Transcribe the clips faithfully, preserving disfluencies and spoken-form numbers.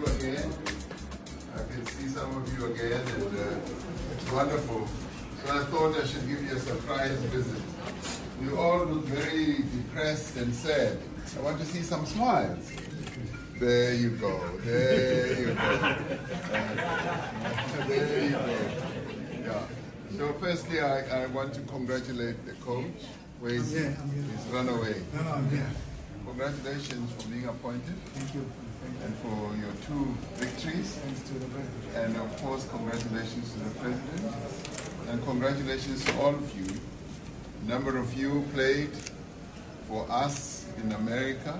again. I can see some of you again, and uh, it's wonderful. So I thought I should give you a surprise visit. You all look very depressed and sad. I want to see some smiles. There you go. There you go. Uh, there you go. Yeah. So firstly, I, I want to congratulate the coach. Where is he? He's run away. No, no, I'm here. Congratulations for being appointed. Thank you. Thank you. And for your two victories. Thanks to the president. And of course, congratulations to the president. And congratulations to all of you. A number of you played for us in America.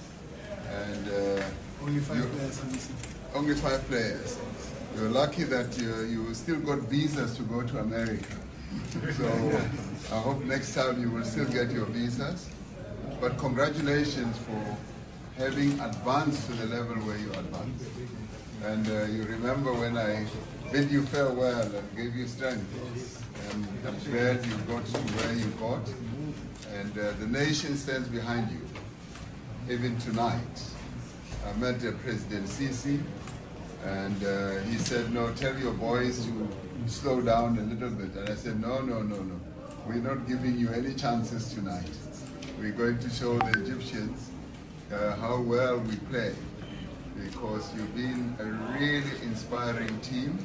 And uh, only five players are missing. Only five players. You're lucky that you, you still got visas to go to America. So I hope next time you will still get your visas. But congratulations for having advanced to the level where you advanced. And uh, you remember when I bid you farewell and gave you strength. And I'm glad you got to where you got. And uh, the nation stands behind you. Even tonight, I met uh, President Sisi, and uh, he said, no, tell your boys to slow down a little bit. And I said, no, no, no, no. We're not giving you any chances tonight. We're going to show the Egyptians uh, how well we play, because you've been a really inspiring team.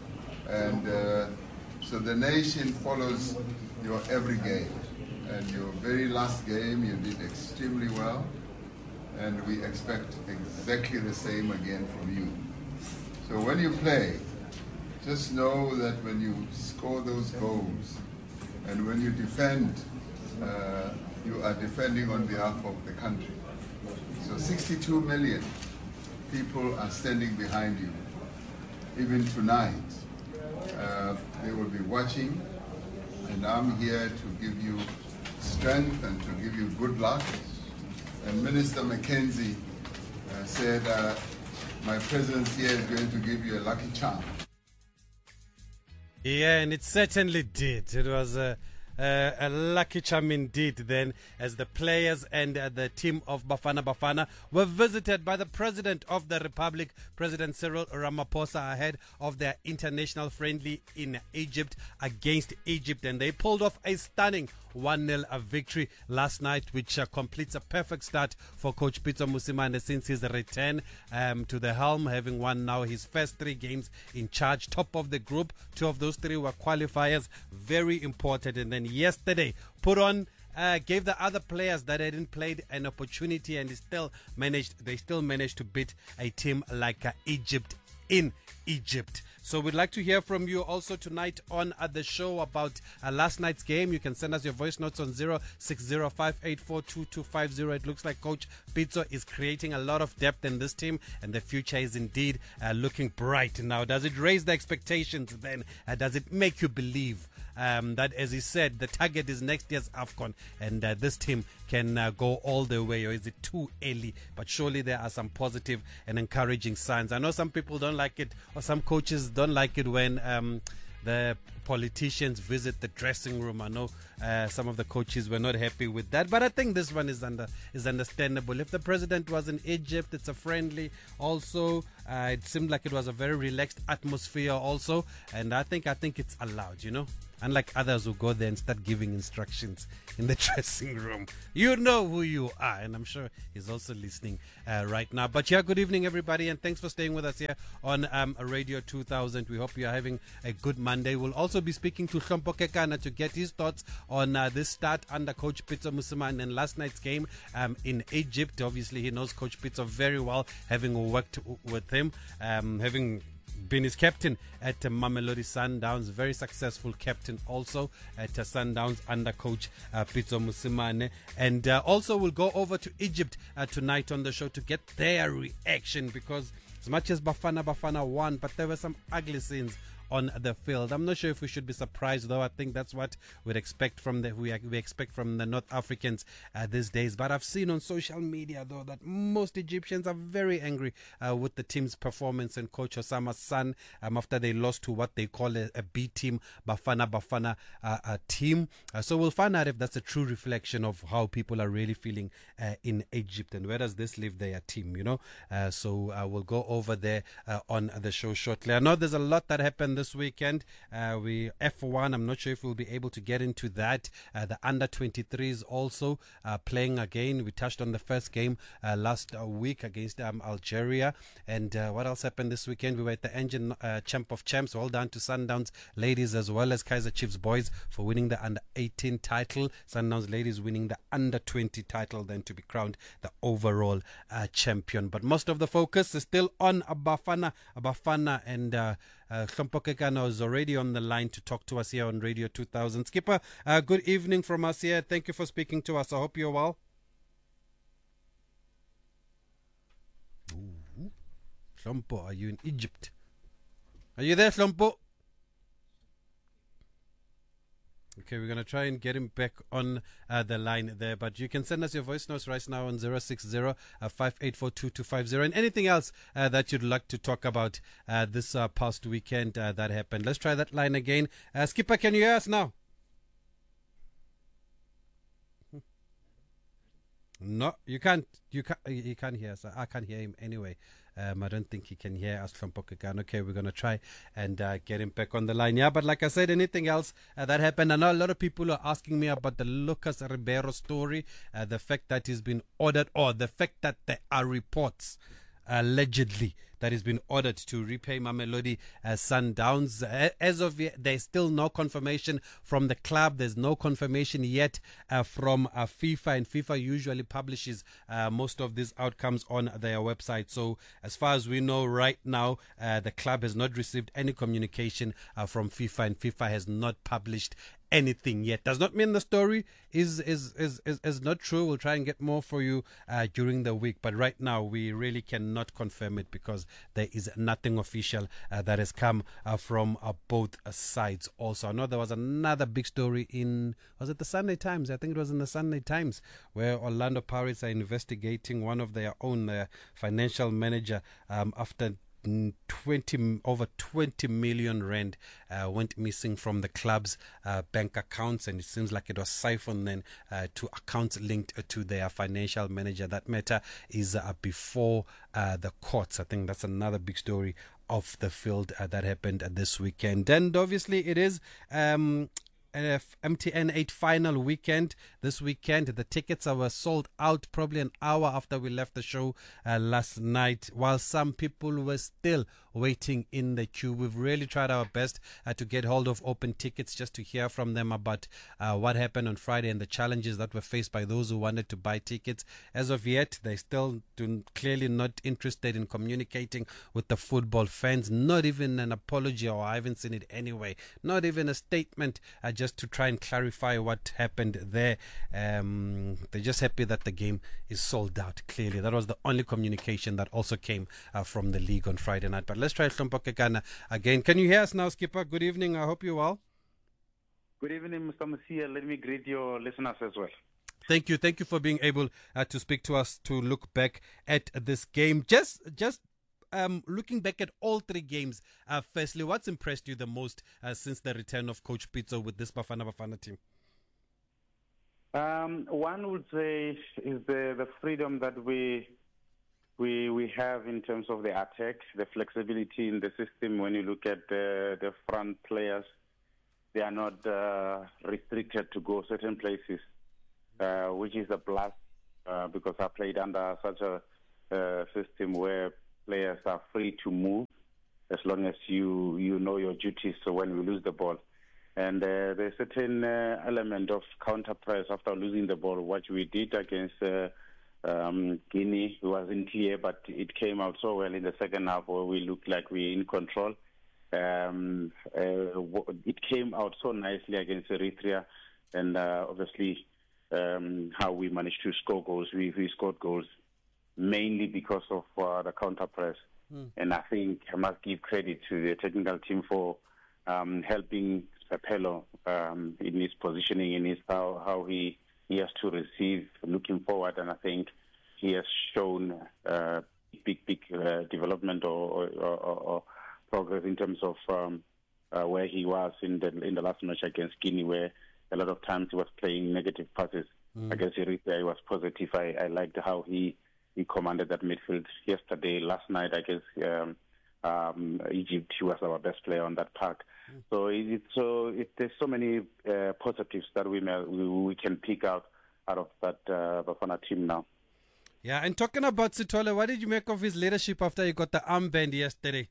And uh, so the nation follows your every game. And your very last game, you did extremely well. And we expect exactly the same again from you. So when you play, just know that when you score those goals and when you defend, uh, you are defending on behalf of the country. So sixty-two million people are standing behind you. Even tonight, uh, they will be watching, and I'm here to give you strength and to give you good luck. And Minister Mackenzie uh, said, uh, my presence here is going to give you a lucky charm. Yeah, and it certainly did. It was a, a, a lucky charm indeed then, as the players and uh, the team of Bafana Bafana were visited by the President of the Republic, President Cyril Ramaphosa, ahead of their international friendly in Egypt against Egypt. And they pulled off a stunning one nil victory last night, which uh, completes a perfect start for Coach Pitso Mosimane since his return um, to the helm, having won now his first three games in charge, top of the group. Two of those three were qualifiers, very important. And then yesterday put on Uh, gave the other players that hadn't played an opportunity, and he still managed they still managed to beat a team like uh, Egypt in Egypt. So we'd like to hear from you also tonight on uh, the show about uh, last night's game. You can send us your voice notes on zero six zero five eight four two two five zero. It looks like Coach Pitso is creating a lot of depth in this team, and the future is indeed uh, looking bright. Now, does it raise the expectations then? Uh, does it make you believe um, that, as he said, the target is next year's AFCON, and uh, this team can uh, go all the way, or is it too early? But surely there are some positive and encouraging signs. I know some people don't like it, or some coaches don't like it when um, the politicians visit the dressing room. I know uh, some of the coaches were not happy with that, but I think this one is under is understandable. If the president was in Egypt, it's a friendly also. Uh, it seemed like it was a very relaxed atmosphere also, and I think I think it's allowed, you know. Unlike others who go there and start giving instructions in the dressing room. You know who you are, and I'm sure he's also listening uh, right now. But yeah, good evening, everybody, and thanks for staying with us here on um, Radio two thousand. We hope you are having a good Monday. We'll also be speaking to Hlompho Kekana to get his thoughts on uh, this start under Coach Pitso Mosimane and last night's game um, in Egypt. Obviously, he knows Coach Pitso very well, having worked with him, um, having been his captain at uh, Mamelodi Sundowns, very successful captain also at uh, Sundowns under Coach uh, Pitso Mosimane. And uh, also we'll go over to Egypt uh, tonight on the show to get their reaction, because as much as Bafana Bafana won, but there were some ugly scenes on the field. I'm not sure if we should be surprised, though. I think that's what we'd expect from the we, we expect from the North Africans uh, these days. But I've seen on social media, though, that most Egyptians are very angry uh, with the team's performance and Coach Osama San um, after they lost to what they call a, a B team, Bafana Bafana uh, uh, team. Uh, so we'll find out if that's a true reflection of how people are really feeling uh, in Egypt, and where does this leave their team, you know. Uh, so uh, we'll go over there uh, on the show shortly. I know there's a lot that happened this weekend. Uh, we F one, I'm not sure if we'll be able to get into that. Uh, the under twenty-threes also uh, playing again. We touched on the first game uh, last uh, week against um, Algeria. And uh, what else happened this weekend? We were at the Engine uh, Champ of Champs. Well done to Sundowns ladies as well as Kaizer Chiefs boys for winning the under eighteen title. Sundowns ladies winning the under twenty title, then to be crowned the overall uh, champion. But most of the focus is still on Bafana Bafana, and uh, uh, Hlompho Kekana is already on the line to talk to us here on Radio two thousand. Skipper, uh, good evening from us here. Thank you for speaking to us. I hope you're well. Ooh. Hlompho, are you in Egypt? Are you there, Hlompho? Okay, we're going to try and get him back on uh, the line there. But you can send us your voice notes right now on zero six zero, five eight four, two two five zero. And anything else uh, that you'd like to talk about uh, this uh, past weekend uh, that happened. Let's try that line again. Uh, Skipper, can you hear us now? No, you can't. You can't. You can't hear us. I can't hear him anyway. Um, I don't think he can hear us from Pokegan. Okay, we're going to try and uh, get him back on the line. Yeah, but like I said, anything else uh, that happened? I know a lot of people are asking me about the Lucas Ribeiro story, uh, the fact that he's been ordered, or the fact that there are reports allegedly that he's been ordered to repay Mamelodi uh, Sundowns. Uh, as of yet, there's still no confirmation from the club. There's no confirmation yet uh, from uh, FIFA, and FIFA usually publishes uh, most of these outcomes on their website. So as far as we know right now, uh, the club has not received any communication uh, from FIFA, and FIFA has not published anything yet. Does not mean the story is is, is, is, is not true. We'll try and get more for you uh, during the week. But right now, we really cannot confirm it because there is nothing official uh, that has come uh, from uh, both uh, sides. Also, I know there was another big story in, was it the Sunday Times? I think it was in the Sunday Times, where Orlando Pirates are investigating one of their own uh, financial manager um, after twenty over twenty million rand uh, went missing from the club's uh, bank accounts, and it seems like it was siphoned then uh, to accounts linked to their financial manager. That matter is uh, before uh, the courts. I think that's another big story off the field uh, that happened uh, this weekend. And obviously it is um Uh, M T N eight final weekend this weekend. The tickets were sold out probably an hour after we left the show uh, last night, while some people were still waiting in the queue. We've really tried our best uh, to get hold of open tickets just to hear from them about uh, what happened on Friday and the challenges that were faced by those who wanted to buy tickets. As of yet, they still do, clearly not interested in communicating with the football fans. Not even an apology, or I haven't seen it anyway. Not even a statement uh, just to try and clarify what happened there. Um, they're just happy that the game is sold out. Clearly, that was the only communication that also came uh, from the league on Friday night. But let's try Hlompho Kekana again. Can you hear us now, Skipper? Good evening. I hope you're well. Good evening, Mister Masia. Let me greet your listeners as well. Thank you. Thank you for being able uh, to speak to us, to look back at this game. Just, just um, looking back at all three games, uh, firstly, what's impressed you the most uh, since the return of Coach Pitso with this Bafana Bafana team? Um, one would say is the, the freedom that we we we have in terms of the attack, the flexibility in the system. When you look at the, the front players, they are not uh, restricted to go certain places, uh, which is a plus uh, because I played under such a uh, system where players are free to move as long as you, you know your duties. So when we lose the ball, and uh, there's a certain uh, element of counter press after losing the ball, what we did against uh, um, Guinea. It wasn't clear, but it came out so well in the second half where we looked like we were in control. Um, uh, it came out so nicely against Eritrea, and uh, obviously um, how we managed to score goals. We, we scored goals mainly because of uh, the counter press. Mm. And I think I must give credit to the technical team for um, helping Sapelo um, in his positioning, in his how, how he, he has to receive looking forward. And I think he has shown uh, big, big uh, development or, or, or, or progress in terms of um, uh, where he was in the in the last match against Guinea, where a lot of times he was playing negative passes. Mm. Against Eritrea, he was positive. I, I liked how he he commanded that midfield yesterday. Last night against um, um, Egypt, he was our best player on that park. Mm. So it, so it, there's so many uh, positives that we, may, we we can pick out out of that uh, Bafana team now. Yeah, and talking about Sithole, what did you make of his leadership after he got the armband yesterday?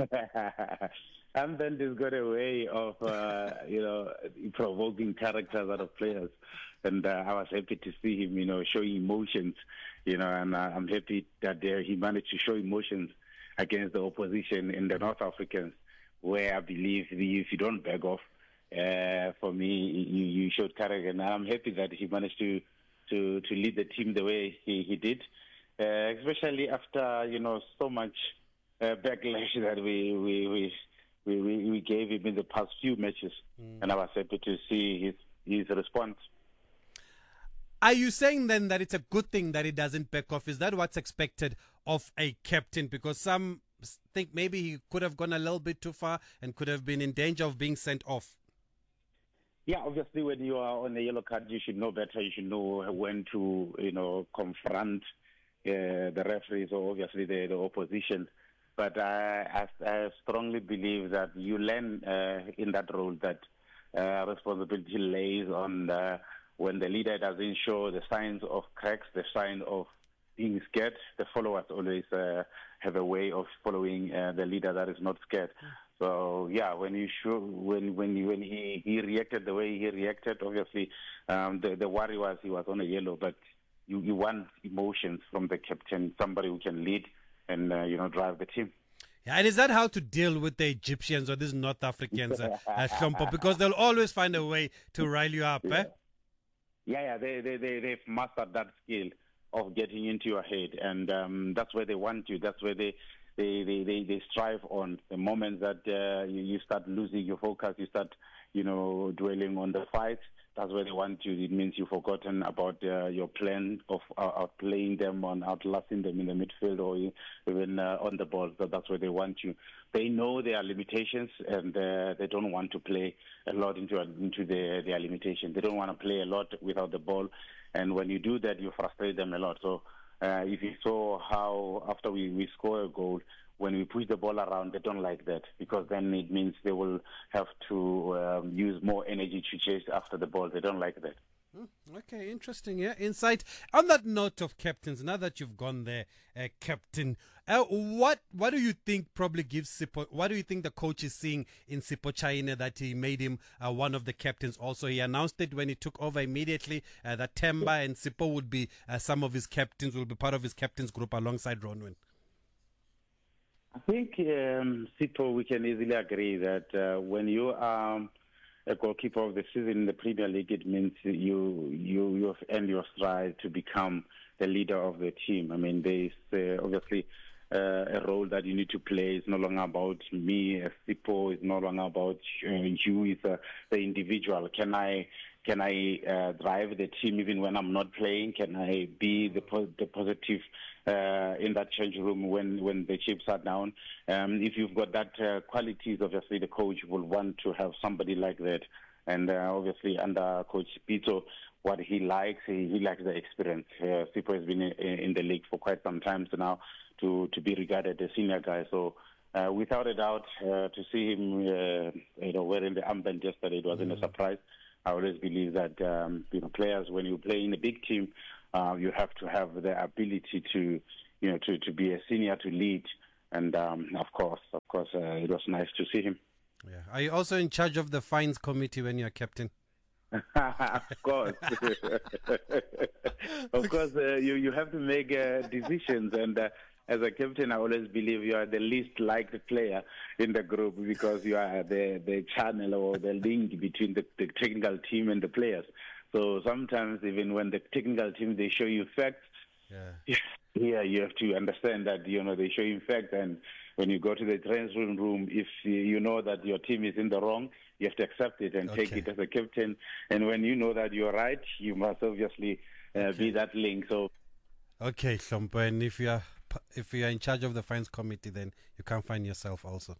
Armband has got a way of, uh, you know, provoking characters out of players. And uh, I was happy to see him, you know, showing emotions, you know, and uh, I'm happy that uh, he managed to show emotions against the opposition in the North Africans, where I believe if you don't back off, uh, for me, you, you showed character. And I'm happy that he managed to to, to lead the team the way he, he did, uh, especially after, you know, so much uh, backlash that we we, we we we we gave him in the past few matches. Mm. And I was happy to see his, his response. Are you saying then that it's a good thing that he doesn't back off? Is that what's expected of a captain? Because some think maybe he could have gone a little bit too far and could have been in danger of being sent off. Yeah, obviously, when you are on a yellow card, you should know better. You should know when to, you know, confront uh, the referees or obviously the, the opposition. But I, I, I strongly believe that you learn uh, in that role that uh, responsibility lays on the, when the leader doesn't show the signs of cracks, the sign of being scared. The followers always uh, have a way of following uh, the leader that is not scared. So yeah, when you show, when when you, when he, he reacted the way he reacted, obviously um, the the worry was he was on a yellow. But you, you want emotions from the captain, somebody who can lead and uh, you know drive the team. Yeah, and is that how to deal with the Egyptians or these North Africans, uh, uh, because they'll always find a way to rile you up, yeah. eh? Yeah, yeah, they they they they've mastered that skill of getting into your head, and um, that's where they want you. That's where they. They, they, they, they strive on the moment that uh, you, you start losing your focus, you start, you know, dwelling on the fight. That's where they want you. It means you've forgotten about uh, your plan of uh, outplaying them, on outlasting them in the midfield or even uh, on the ball. So that's where they want you. They know their limitations, and uh, they don't want to play a lot into into their, their limitations. They don't want to play a lot without the ball, and when you do that, you frustrate them a lot. So. Uh, if you saw how after we, we score a goal, when we push the ball around, they don't like that, because then it means they will have to um, use more energy to chase after the ball. They don't like that. Okay, interesting. Yeah, insight. On that note of captains, now that you've gone there, uh, Captain, uh, what what do you think probably gives Sipho? What do you think the coach is seeing in Sipho China that he made him uh, one of the captains? Also, he announced it when he took over immediately uh, that Temba and Sipho would be uh, some of his captains, will be part of his captains group alongside Ronwen. I think um, Sipho, we can easily agree that uh, when you are um, a goalkeeper of the season in the Premier League, it means you you you have earned your stride to become the leader of the team. I mean, there is uh, obviously uh, a role that you need to play. It's no longer about me as Sipho. It's no longer about uh, you. It's uh, the individual. Can I can I uh, drive the team even when I'm not playing? Can I be the po- the positive uh, in that change room when, when the chips are down? Um, if you've got that uh, qualities, obviously the coach will want to have somebody like that. And uh, obviously under Coach Pitso, what he likes, he, he likes the experience. Uh, Sipho has been in, in the league for quite some time now to, to be regarded as a senior guy. So uh, without a doubt, uh, to see him uh, you know, wearing the armband yesterday, it wasn't mm. a surprise. I always believe that um, you know, players, when you play in a big team, uh, you have to have the ability to, you know, to, to be a senior, to lead, and um, of course, of course, uh, it was nice to see him. Yeah. Are you also in charge of the fines committee when you're captain? Of course, of course, uh, you you have to make uh, decisions, and uh, as a captain, I always believe you are the least liked player in the group, because you are the the channel or the link between the, the technical team and the players. So sometimes, even when the technical team they show you facts, yeah, yeah, you have to understand that you know they show you facts, and when you go to the training room, if you know that your team is in the wrong, you have to accept it and okay. take it as a captain. And when you know that you're right, you must obviously uh, okay. be that link. So, okay, Hlompo, and if you are if you are in charge of the fines committee, then you can't find yourself also.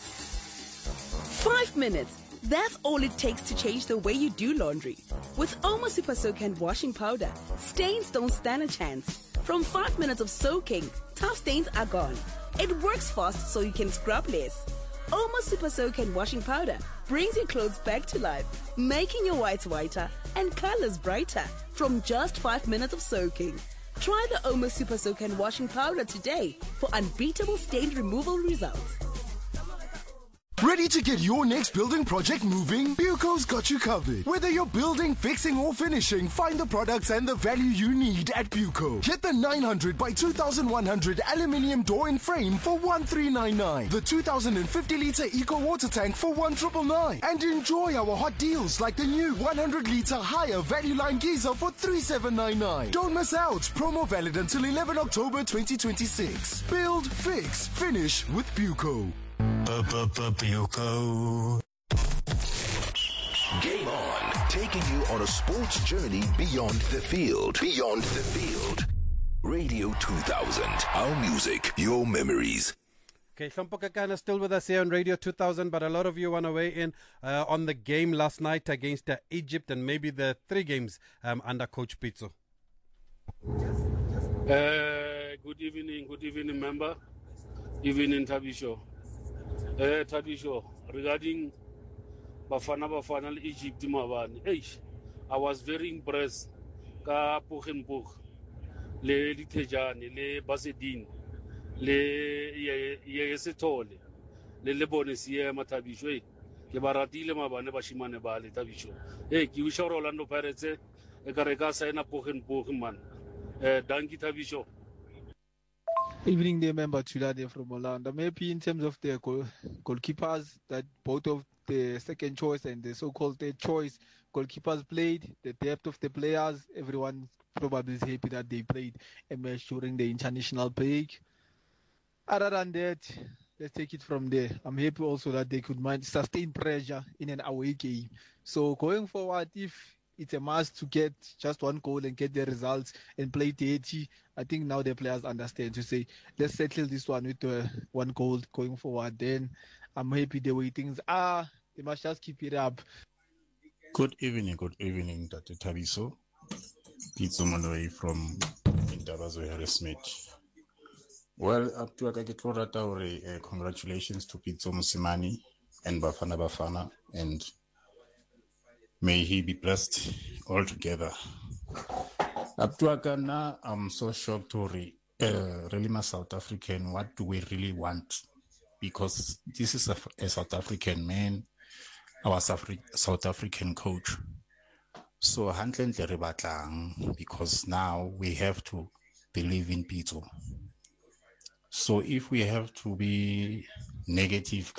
Five minutes. That's all it takes to change the way you do laundry. With Omo Super Soak and washing powder, stains don't stand a chance. From five minutes of soaking, tough stains are gone. It works fast so you can scrub less. Omo Super Soak and Washing Powder brings your clothes back to life, making your whites whiter and colors brighter from just five minutes of soaking. Try the Omo Super Soak and Washing Powder today for unbeatable stain removal results. Ready to get your next building project moving? Buco's got you covered. Whether you're building, fixing or finishing, find the products and the value you need at Buco. Get the nine hundred by two thousand one hundred aluminium door and frame for one three nine nine. The two thousand fifty litre eco water tank for one nine nine nine. And enjoy our hot deals like the new one hundred litre higher value line geyser for three seven nine nine. Don't miss out. Promo valid until eleventh October twenty twenty-six. Build, fix, finish with Buco. Buco. Game On, taking you on a sports journey beyond the field. Beyond the field. Radio two thousand, our music, your memories. Okay, Hlompho Kekana still with us here on Radio two thousand, but a lot of you want to weigh in uh, on the game last night against uh, Egypt and maybe the three games um, under Coach Pitso. Uh, good evening, good evening, member. Evening, Thabisho. Uh, Thabisho, regarding Bafana Bafana Egypt, Mabani, I was very impressed. Ka Pochenpoch, le Litejani, le Basedin, le Yesetole, le Lebonesia Matabisho, ke baratile mabane ba shimane ba le Thabisho. Eh, ke wisha Orlando Pirates e ka reka sign up Pochenpoch man. Eh, danki Thabisho. Evening day member Tulade from Orlando. Maybe in terms of the goal, goalkeepers, that both of the second choice and the so-called third choice goalkeepers played, the depth of the players, everyone probably is happy that they played a match during the international break. Other than that, let's take it from there. I'm happy also that they could manage sustain pressure in an away game. So going forward, if it's a must to get just one goal and get the results and play thirty. I think now the players understand to say, let's settle this one with uh, one goal going forward. Then I'm happy the way things are. They must just keep it up. Good evening, good evening, Doctor Thabiso. Pitso Manway from Indabazo Harrismith. Well, up to Akakitro uh, congratulations to Pitso Mosimane and Bafana Bafana, and may he be blessed altogether. Up to Akana, I'm so shocked to re, uh, really my South African. What do we really want? Because this is a, a South African man, our South African coach. So handling the rebatlang, because now we have to believe in Pitso. So if we have to be negative,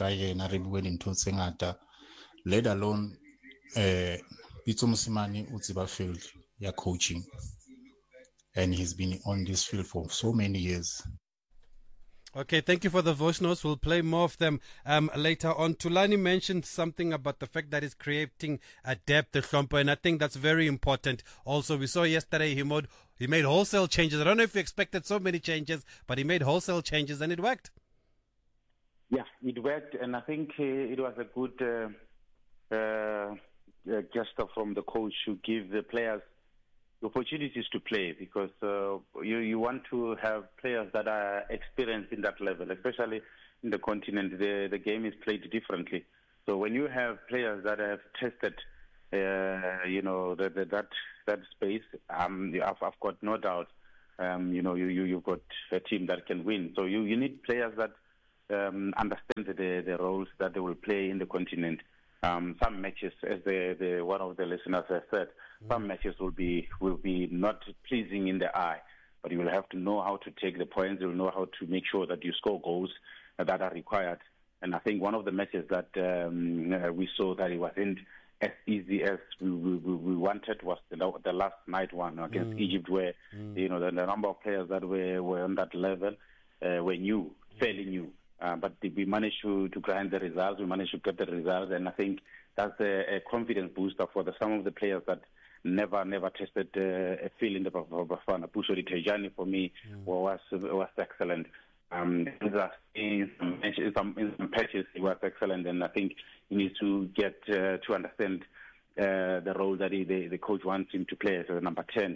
let alone Uh, Pitso Mosimane Utsiba field, yeah, coaching, and he's been on this field for so many years. Okay, thank you for the voice notes. We'll play more of them um, later on. Tulani mentioned something about the fact that he's creating a depth, Hlompho, and I think that's very important. Also, we saw yesterday he made, he made wholesale changes. I don't know if you expected so many changes, but he made wholesale changes and it worked. Yeah, it worked, and I think uh, it was a good uh, uh, Uh, gesture from the coach to give the players the opportunities to play, because uh, you, you want to have players that are experienced in that level, especially in the continent. The, the game is played differently. So when you have players that have tested, uh, you know, the, the, that that space, um, I've, I've got no doubt, um, you know, you, you, you've got a team that can win. So you, you need players that um, understand the, the roles that they will play in the continent. Um, some matches, as the, the one of the listeners has said, mm. some matches will be will be not pleasing in the eye, but you will have to know how to take the points. You will know how to make sure that you score goals that are required. And I think one of the matches that um, uh, we saw that it wasn't as easy as we, we, we wanted was the, the last night one against mm. Egypt, where mm. you know the, the number of players that were, were on that level uh, were new, fairly new. Uh, but we managed to, to grind the results. We managed to get the results, and I think that's a, a confidence booster for the, some of the players that never, never tested uh, a feel in the Bafana. Busori Tejani for me mm. was was excellent. Um, in some, in some in some patches he was excellent, and I think he needs to get uh, to understand uh, the role that he, the, the coach wants him to play as a number ten.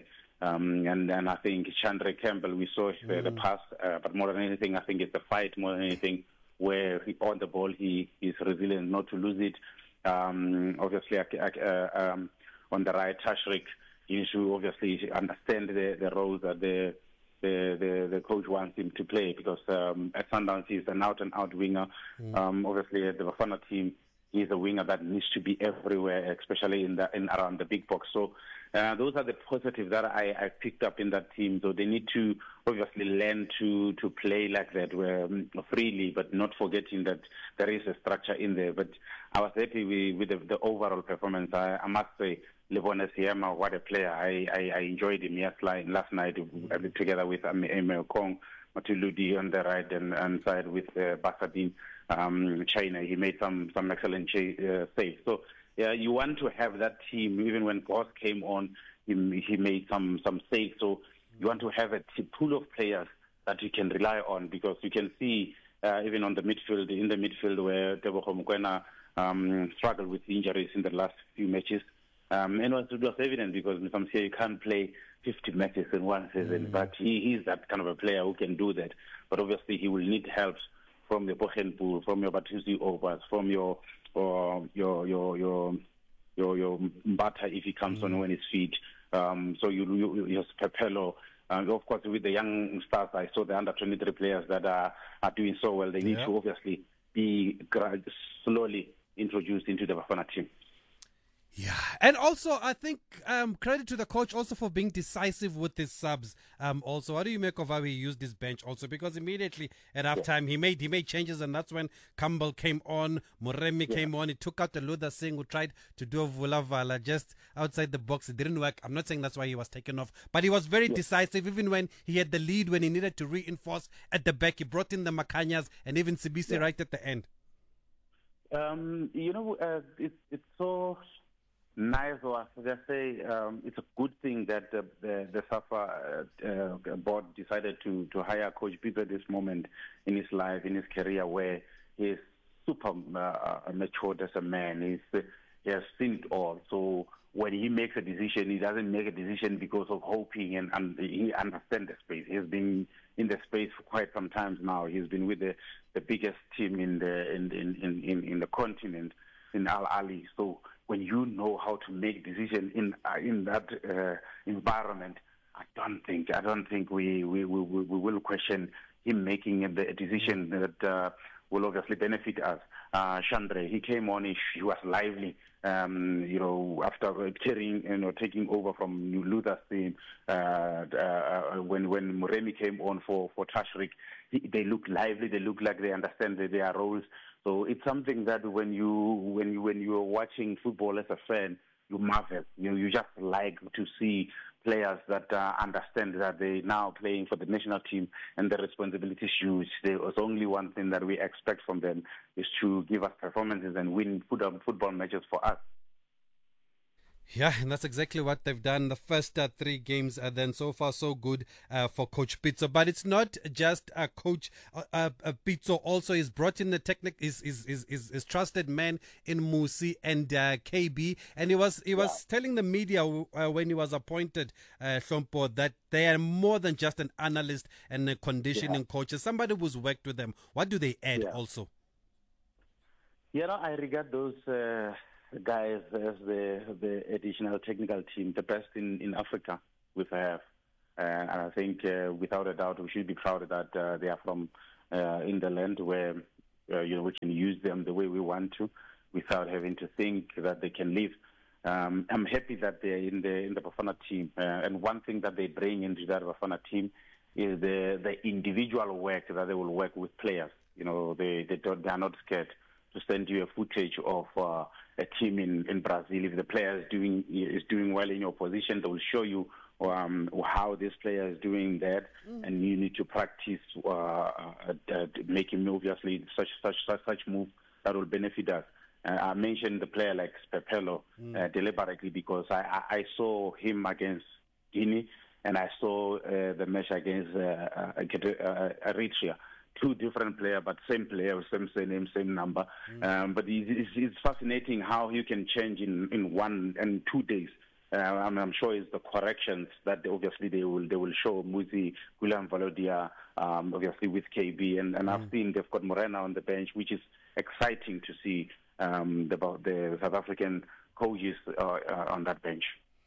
Um, and, and I think Chandra Campbell, we saw the, Mm. the pass, uh, but more than anything, I think it's the fight more than anything, where he, on the ball he is resilient not to lose it. Um, obviously, uh, um, on the right, Tashrik, he needs to obviously understand the, the roles that the, the the the coach wants him to play, because um, at Sundowns he's an out-and-out winger. Mm. Um, obviously, at the Bafana team, he's a winger that needs to be everywhere, especially in the in around the big box. So uh, those are the positives that I, I picked up in that team. So they need to obviously learn to to play like that, um, freely, but not forgetting that there is a structure in there. But I was happy with, with the, the overall performance. I, I must say, Levon Siema, what a player. I, I, I enjoyed him yes, like, last night uh, together with Emil Kong, Matuludi on the right and, and side with uh, Basadin, um, China. He made some, some excellent uh, saves. So yeah, you want to have that team. Even when Boss came on, he, he made some, some saves. So you want to have a t- pool of players that you can rely on, because you can see uh, even on the midfield, in the midfield where Tebogo Mokoena um, struggled with injuries in the last few matches. Um, and it was evident because Msamsia, you can't play fifty matches in one season, mm. but he, he's that kind of a player who can do that. But obviously he will need help from the Bochenpool, from your Batusi overs, from your or your your your your your Mbata if he comes mm. on when he's fit. Um, so you you you Pepelo. Um, of course, with the young stars, I saw the under twenty-three players that are are doing so well. They need yeah. to obviously be grad- slowly introduced into the Bafana team. Yeah, and also I think um, credit to the coach also for being decisive with his subs. Um, also, what do you make of how he used his bench also? Because immediately at halftime he made he made changes, and that's when Campbell came on, Moremi yeah. came on. He took out the Luther Singh, who tried to do a Vulavala just outside the box. It didn't work. I'm not saying that's why he was taken off, but he was very yeah. decisive. Even when he had the lead, when he needed to reinforce at the back, he brought in the Makanyas and even Sibisi yeah. right at the end. Um, you know, uh, it's it's so nice, or as they say, um, it's a good thing that uh, the, the SAFA uh, uh, board decided to, to hire Coach Pipo at this moment in his life, in his career, where he's super uh, matured as a man. He's, uh, he has seen it all. So when he makes a decision, he doesn't make a decision because of hoping, and, and he understands the space. He's been in the space for quite some time now. He's been with the, the biggest team in the in, in, in, in the continent, in Al Ahly. So when you know how to make decisions in uh, in that uh, environment, I don't think I don't think we we, we, we will question him making a, a decision that uh, will obviously benefit us. Uh, Chandra, he came on, he, he was lively. Um, you know, after carrying, you know, taking over from New Luther's team, uh, uh, when when Moremi came on for for Tashrik, he, they look lively. They look like they understand their roles. So it's something that when you when you when you are watching football as a fan, you marvel. You you just like to see players that uh, understand that they now playing for the national team and the responsibility is huge. There was only one thing that we expect from them is to give us performances and win football football matches for us. Yeah, and that's exactly what they've done. The first uh, three games, uh, then so far so good uh, for Coach Pitso. But it's not just uh, Coach uh, uh, Pitso. Also, he's brought in the technic, his, his, his, his, his trusted man in Musi and uh, K B. And he was he was yeah. telling the media uh, when he was appointed, uh, Shompo, that they are more than just an analyst and a conditioning yeah. coach. Somebody who's worked with them. What do they add yeah. also? You know, I regard those Uh... guys as the the additional technical team, the best in, in Africa we have. Uh, and I think uh, without a doubt we should be proud that uh, they are from uh, in the land where uh, you know we can use them the way we want to without having to think that they can leave. Um, I'm happy that they're in the in the Bafana team. Uh, and one thing that they bring into that Bafana team is the the individual work that they will work with players. You know, they they don't they are not scared to send you a footage of uh, a team in, in Brazil. If the player is doing is doing well in your position, they will show you um, how this player is doing that, mm. and you need to practice uh, uh, uh, making obviously such such such such move that will benefit us. Uh, I mentioned the player like Pepelo mm. uh, deliberately because I, I, I saw him against Guinea and I saw uh, the match against uh, uh, uh, Eritrea. Two different players, but same player, same name, same number. Mm. Um, but it's, it's fascinating how you can change in, in one and two days uh, I'm, I'm sure is the corrections that they, obviously they will they will show Muzi, Gulam Valodia, um, obviously with K B, and, and mm. I've seen they've got Morena on the bench, which is exciting to see um, the, the South African coaches uh, uh, on that bench.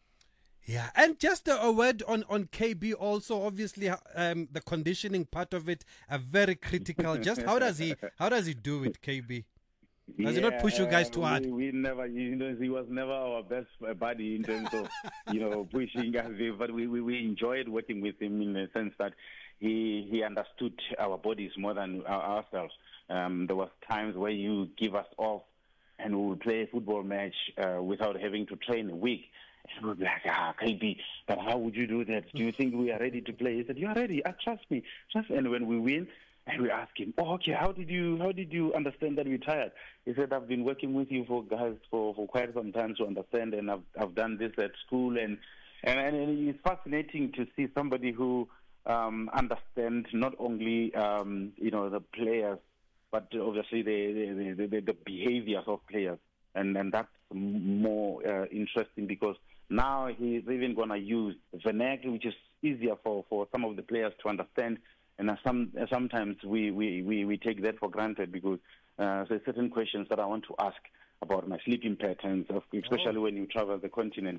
Yeah, and just a, a word on, on K B also. Obviously, um, the conditioning part of it are very critical. Just how does he how does he do it, K B? Does yeah, he not push you guys too hard? We, we never, you know, he was never our best buddy in terms of, you know, pushing us. But we, we, we enjoyed working with him in the sense that he he understood our bodies more than our, ourselves. Um, there was times where you give us off and we would play a football match uh, without having to train a week. And we'd be like, ah, K B, but how would you do that? Do you think we are ready to play? He said, you are ready. Uh, trust me. Trust me. And when we win, and we ask him, oh, okay, how did you how did you understand that we're tired? He said, I've been working with you for guys for, for quite some time to understand, and I've I've done this at school, and and, and it's fascinating to see somebody who um, understands not only um, you know the players, but obviously the the, the, the behaviors of players, and and that's more uh, interesting because now he's even going to use vernacular, which is easier for, for some of the players to understand. And uh, some, uh, sometimes we, we, we, we take that for granted because uh, there's certain questions that I want to ask about my sleeping patterns, especially oh. when you travel the continent.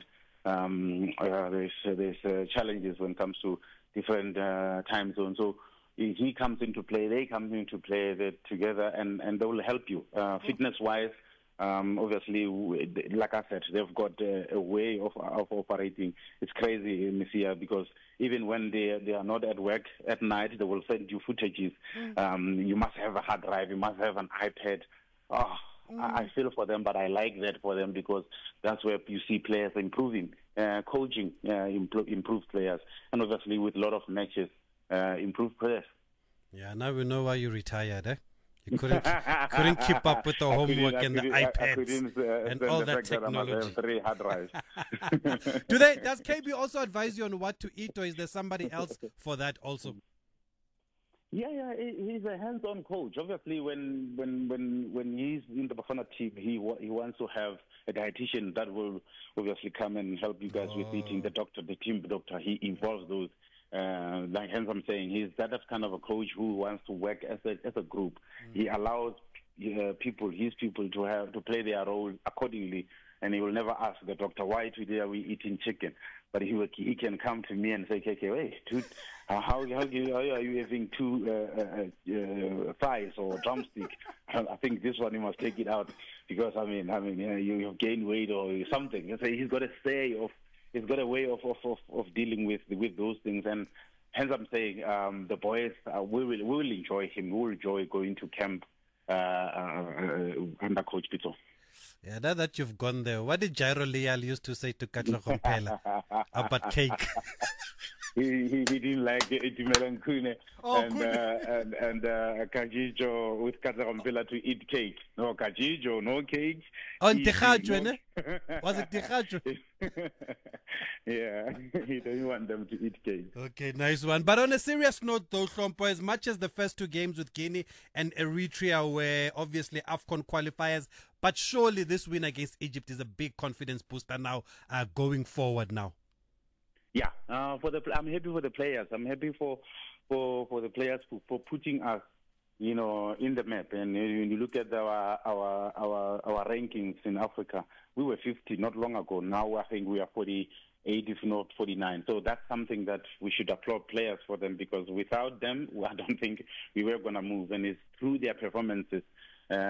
Um, uh, there's uh, there's uh, challenges when it comes to different uh, time zones. So he comes into play, they come into play together, and, and they will help you. Uh, fitness-wise, Um, obviously, like I said, they've got a, a way of, of operating. It's crazy in Messiah because even when they they are not at work at night, they will send you footages. Mm. Um, you must have a hard drive. You must have an iPad. Oh, mm. I, I feel for them, but I like that for them because that's where you see players improving, uh, coaching, uh, improve, improved players, and obviously with a lot of matches, uh, improved players. Yeah, now we know why you retired, eh? You couldn't couldn't keep up with the homework and the iPads uh, and all that technology. Very hard drive. Do they? Does K B also advise you on what to eat, or is there somebody else for that also? Yeah, yeah, he's a hands-on coach. Obviously, when when when when he's in the Bafana team, he he wants to have a dietitian that will obviously come and help you guys oh. with eating. The doctor, the team doctor, he involves those. Uh, like hence I'm saying, he's that kind of a coach who wants to work as a as a group. Mm. He allows uh, people, his people, to have to play their role accordingly, and he will never ask the doctor why today are we eating chicken. But he will, he can come to me and say, "K K, wait, dude, how how, how, you, how are you having two uh, uh, uh, thighs or drumstick? I think this one you must take it out because I mean I mean you know, you have gained weight or something." So he's got a say of. He's got a way of, of, of, of dealing with with those things, and hence I'm saying um, the boys uh, we will we will enjoy him. We will enjoy going to camp uh, uh, under Coach Pito. Yeah, now that you've gone there, what did Jairo Leal used to say to Katla Kompela about cake? he, he he didn't like it, Melankune oh, and, uh, and and uh, Kajijo with Katla Kompela to eat cake. No Kajijo, no cake. On Tikhajwe, no... Was it Tikhajwe? Yeah, he doesn't want them to eat cake. Okay, nice one. But on a serious note, though, Hlompo, as much as the first two games with Guinea and Eritrea were obviously AFCON qualifiers, but surely this win against Egypt is a big confidence booster now uh, going forward now. Yeah, uh, for the I'm happy for the players. I'm happy for for, for the players for, for putting us, you know, in the map. And when you look at our our our our rankings in Africa, we were fifty not long ago. Now I think we are forty-eight, if not forty-nine. So that's something that we should applaud players for them because without them, I don't think we were going to move. And it's through their performances